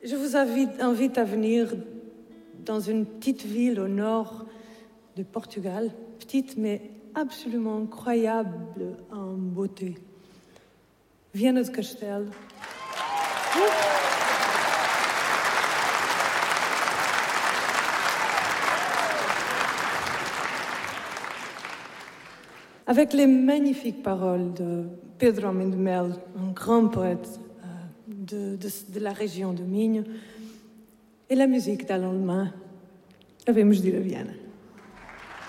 Je vous invite à venir dans une petite ville au nord de Portugal, petite mais absolument incroyable en beauté. Viana do Castelo. Avec les magnifiques paroles de Pedro Homem de Mel, un grand poète de la région de Minho, et la musique d'Alain Lemain, vamos de ir a Viana.